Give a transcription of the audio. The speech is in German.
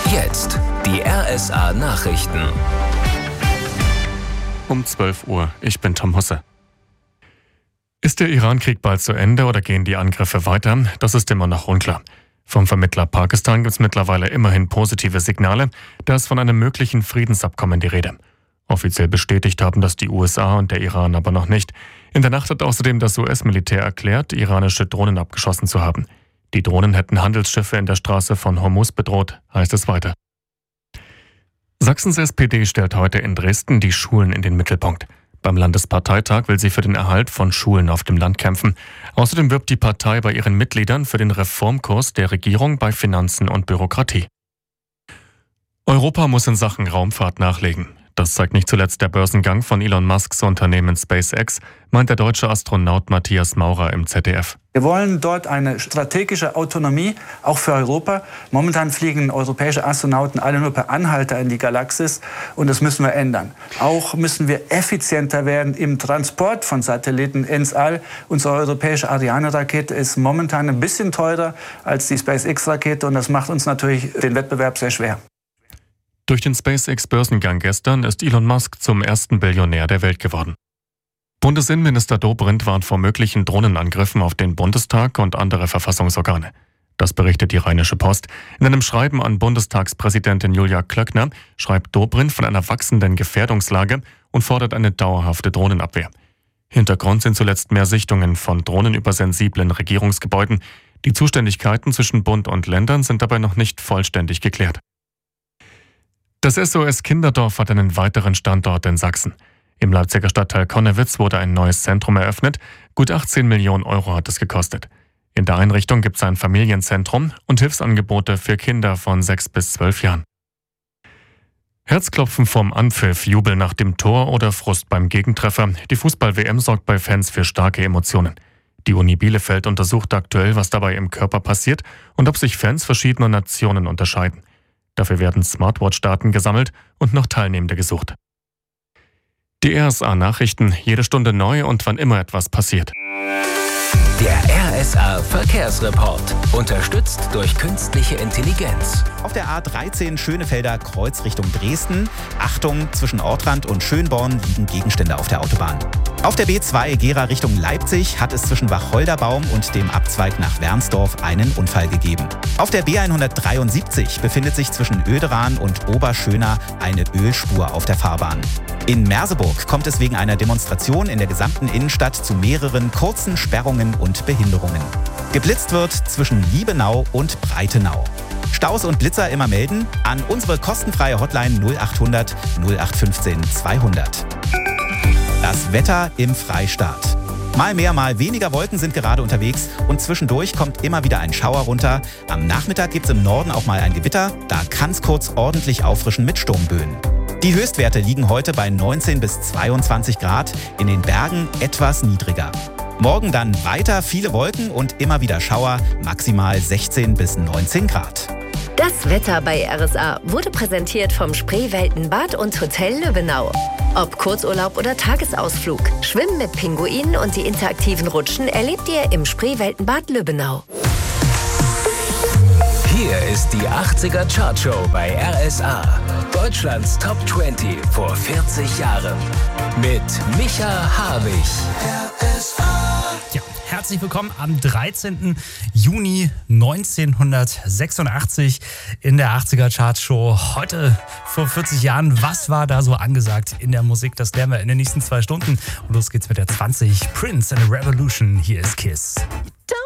Jetzt die RSA Nachrichten. Um 12 Uhr, ich bin Tom Husse. Ist der Iran-Krieg bald zu Ende oder gehen die Angriffe weiter? Das ist immer noch unklar. Vom Vermittler Pakistan gibt es mittlerweile immerhin positive Signale. Da ist von einem möglichen Friedensabkommen die Rede. Offiziell bestätigt haben das die USA und der Iran aber noch nicht. In der Nacht hat außerdem das US-Militär erklärt, iranische Drohnen abgeschossen zu haben. Die Drohnen hätten Handelsschiffe in der Straße von Hormuz bedroht, heißt es weiter. Sachsens SPD stellt heute in Dresden die Schulen in den Mittelpunkt. Beim Landesparteitag will sie für den Erhalt von Schulen auf dem Land kämpfen. Außerdem wirbt die Partei bei ihren Mitgliedern für den Reformkurs der Regierung bei Finanzen und Bürokratie. Europa muss in Sachen Raumfahrt nachlegen. Das zeigt nicht zuletzt der Börsengang von Elon Musks Unternehmen SpaceX, meint der deutsche Astronaut Matthias Maurer im ZDF. Wir wollen dort eine strategische Autonomie, auch für Europa. Momentan fliegen europäische Astronauten alle nur per Anhalter in die Galaxis und das müssen wir ändern. Auch müssen wir effizienter werden im Transport von Satelliten ins All. Unsere europäische Ariane-Rakete ist momentan ein bisschen teurer als die SpaceX-Rakete und das macht uns natürlich den Wettbewerb sehr schwer. Durch den SpaceX-Börsengang gestern ist Elon Musk zum ersten Billionär der Welt geworden. Bundesinnenminister Dobrindt warnt vor möglichen Drohnenangriffen auf den Bundestag und andere Verfassungsorgane. Das berichtet die Rheinische Post. In einem Schreiben an Bundestagspräsidentin Julia Klöckner schreibt Dobrindt von einer wachsenden Gefährdungslage und fordert eine dauerhafte Drohnenabwehr. Hintergrund sind zuletzt mehr Sichtungen von Drohnen über sensiblen Regierungsgebäuden. Die Zuständigkeiten zwischen Bund und Ländern sind dabei noch nicht vollständig geklärt. Das SOS Kinderdorf hat einen weiteren Standort in Sachsen. Im Leipziger Stadtteil Connewitz wurde ein neues Zentrum eröffnet. Gut 18 Millionen Euro hat es gekostet. In der Einrichtung gibt es ein Familienzentrum und Hilfsangebote für Kinder von 6 bis 12 Jahren. Herzklopfen vorm Anpfiff, Jubel nach dem Tor oder Frust beim Gegentreffer. Die Fußball-WM sorgt bei Fans für starke Emotionen. Die Uni Bielefeld untersucht aktuell, was dabei im Körper passiert und ob sich Fans verschiedener Nationen unterscheiden. Dafür werden Smartwatch-Daten gesammelt und noch Teilnehmende gesucht. Die RSA-Nachrichten, jede Stunde neu und wann immer etwas passiert. Der RSA Verkehrsreport, unterstützt durch künstliche Intelligenz. Auf der A13 Schönefelder Kreuz Richtung Dresden. Achtung, zwischen Ortrand und Schönborn liegen Gegenstände auf der Autobahn. Auf der B2 Gera Richtung Leipzig hat es zwischen Wacholderbaum und dem Abzweig nach Wernsdorf einen Unfall gegeben. Auf der B173 befindet sich zwischen Oederan und Oberschöna eine Ölspur auf der Fahrbahn. In Merseburg kommt es wegen einer Demonstration in der gesamten Innenstadt zu mehreren kurzen Sperrungen und Behinderungen. Geblitzt wird zwischen Liebenau und Breitenau. Staus und Blitzer immer melden an unsere kostenfreie Hotline 0800 0815 200. Das Wetter im Freistaat. Mal mehr, mal weniger Wolken sind gerade unterwegs und zwischendurch kommt immer wieder ein Schauer runter. Am Nachmittag gibt es im Norden auch mal ein Gewitter. Da kann es kurz ordentlich auffrischen mit Sturmböen. Die Höchstwerte liegen heute bei 19 bis 22 Grad, in den Bergen etwas niedriger. Morgen dann weiter viele Wolken und immer wieder Schauer, maximal 16 bis 19 Grad. Das Wetter bei RSA wurde präsentiert vom Spreewelten-Bad und Hotel Lübbenau. Ob Kurzurlaub oder Tagesausflug, Schwimmen mit Pinguinen und die interaktiven Rutschen erlebt ihr im Spreewelten-Bad Lübbenau. Hier ist die 80er Chartshow bei RSA. Deutschlands Top 20 vor 40 Jahren. Mit Micha Habich. Ja, herzlich willkommen am 13. Juni 1986 in der 80er Chartshow. Heute vor 40 Jahren. Was war da so angesagt in der Musik? Das lernen wir in den nächsten 2 Stunden. Und los geht's mit der 20. Prince and the Revolution. Hier ist Kiss. Don't